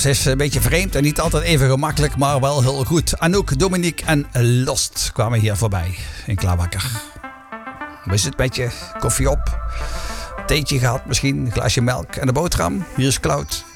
Ze is een beetje vreemd en niet altijd even gemakkelijk, maar wel heel goed. Anouk, Dominique en Lost kwamen hier voorbij in Klaarwakker. Hoe is het met je? Koffie op? Theetje gehad misschien? Een glaasje melk en een boterham? Hier is Cloud.